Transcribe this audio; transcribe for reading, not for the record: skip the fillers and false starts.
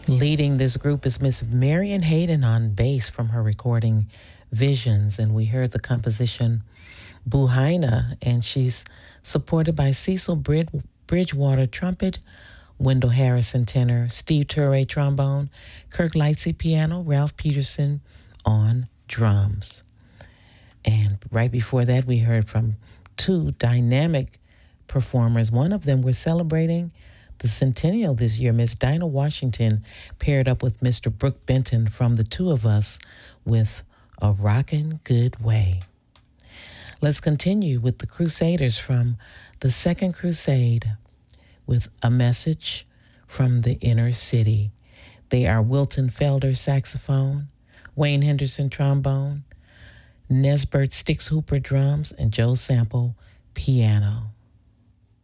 Leading this group is Miss Marian Hayden on bass from her recording Visions, and we heard the composition Buhaina, and she's supported by Cecil Bridgewater trumpet, Wendell Harrison tenor, Steve Turre trombone, Kirk Lightsey piano, Ralph Peterson on drums. And right before that, we heard from two dynamic performers. One of them, we're celebrating the centennial this year. Miss Dinah Washington paired up with Mr. Brooke Benton from The Two of Us with A Rockin' Good Way. Let's continue with the Crusaders from the Second Crusade with A Message from the Inner City. They are Wilton Felder saxophone, Wayne Henderson trombone, Nesbert Stix Hooper drums, and Joe Sample piano.